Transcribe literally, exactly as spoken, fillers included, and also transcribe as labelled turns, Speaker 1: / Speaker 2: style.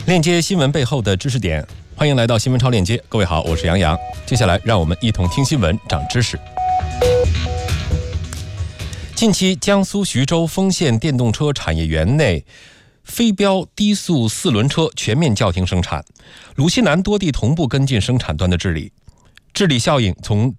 Speaker 1: 链接新闻背后的知识点，欢迎来到新闻超链接。各位好，我是杨洋。接下来让我们一同听新闻，长知识。近期，江苏徐州丰县电动车产业园内非标低速四轮车全面叫停生产，鲁西南多地同步跟进生产端的治理，治理效应从